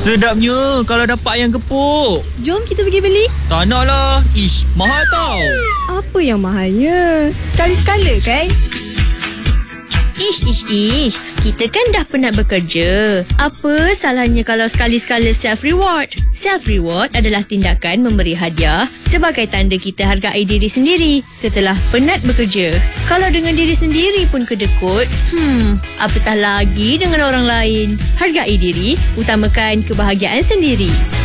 Sedapnya kalau dapat ayam gepuk. Jom kita pergi beli. Tak nak lah. Ish, mahal tau. Apa yang mahalnya? Sekali-sekala kan? Ish. Kita kan dah penat bekerja. Apa salahnya kalau sekali-sekala self-reward? Self-reward adalah tindakan memberi hadiah sebagai tanda kita hargai diri sendiri setelah penat bekerja. Kalau dengan diri sendiri pun kedekut, apatah lagi dengan orang lain. Hargai diri, utamakan kebahagiaan sendiri.